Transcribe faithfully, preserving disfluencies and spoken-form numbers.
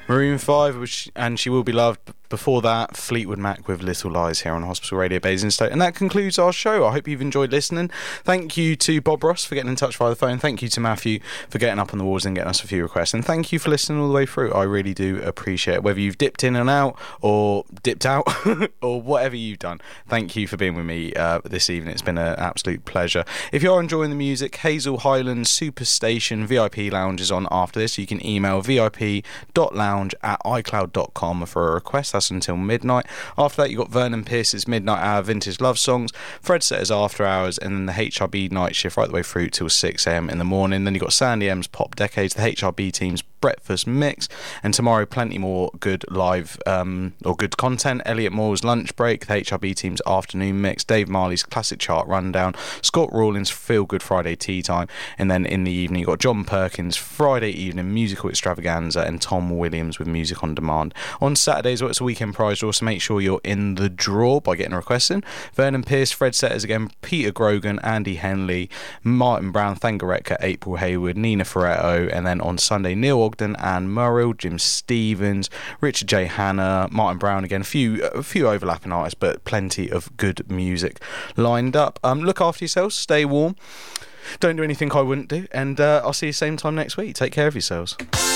Maroon five, which, and She Will Be Loved. Before that, Fleetwood Mac with Little Lies here on Hospital Radio Basingstoke. And that concludes our show. I hope you've enjoyed listening. Thank you to Bob Ross for getting in touch via the phone. Thank you to Matthew for getting up on the walls and getting us a few requests. And thank you for listening all the way through. I really do appreciate it. Whether you've dipped in and out or dipped out or whatever you've done, thank you for being with me uh, this evening. It's been an absolute pleasure. If you're enjoying the music, Hazel Highlands Superstation V I P Lounge is on after this. You can email vip dot lounge at icloud dot com for a request. That's until midnight. After that, you've got Vernon Pierce's Midnight Hour Vintage Love Songs, Fred Setter's After Hours, and then the H R B night shift right the way through till six a.m. in the morning. Then you've got Sandy M's Pop Decades, the H R B team's Breakfast Mix, and tomorrow plenty more good live um, or good content. Elliot Moore's Lunch Break, the H R B team's Afternoon Mix, Dave Marley's Classic Chart Rundown, Scott Rawlins' Feel Good Friday Tea Time, and then in the evening you've got John Perkins' Friday Evening Musical Extravaganza and Tom Williams with Music on Demand. On Saturdays, well, it's a weekend prize draw, so make sure you're in the draw by getting a request in. Vernon Pierce, Fred Setters again, Peter Grogan, Andy Henley, Martin Brown, Thangaretka, April Hayward, Nina Ferretto, and then on Sunday, Neil Ogden, Anne Murrell, Jim Stevens, Richard J. Hanna, Martin Brown again. A few, a few overlapping artists, but plenty of good music lined up. Um, look after yourselves, stay warm, don't do anything I wouldn't do, and uh, I'll see you same time next week. Take care of yourselves.